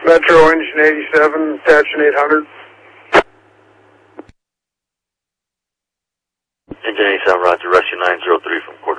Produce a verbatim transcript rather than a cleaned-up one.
Metro Engine eighty-seven, attaching eight hundred. Engine eighty-seven, roger, rescue nine zero three from Court.